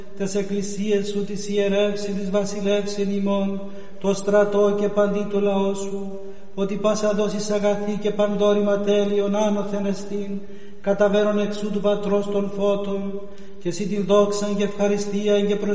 τες εκκλησίες σου, τις ιερεύσιν, τις βασιλεύσιν ημών, το στρατό και παντί το λαό σου, ότι πάσα δόσεις αγαθή και παντόρυμα τέλειον άνωθεν εστίν, καταβαίνον εξού του Πατρός των φώτων, και εσύ την δόξαν και ευχαριστίαν και